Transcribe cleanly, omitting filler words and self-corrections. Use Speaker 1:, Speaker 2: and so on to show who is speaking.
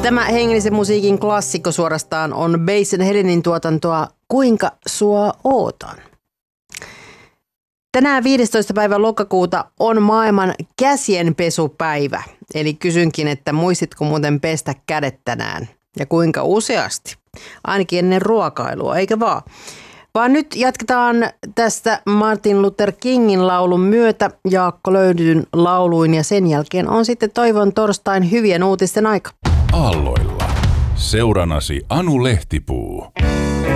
Speaker 1: Tämä hengellisen musiikin klassikko suorastaan on Basin Helenin tuotantoa Kuinka sua ootan. Tänään 15. päivä lokakuuta on maailman käsienpesupäivä. Eli kysynkin, että muistitko muuten pestä kädet tänään? Ja kuinka useasti? Ainakin ennen ruokailua, eikä vaan? Vaan nyt jatketaan tästä Martin Luther Kingin laulun myötä Jaakko Löydyn lauluin ja sen jälkeen on sitten toivon torstain hyvien uutisten aika.
Speaker 2: Aalloilla. Seuranasi Anu Lehtipuu.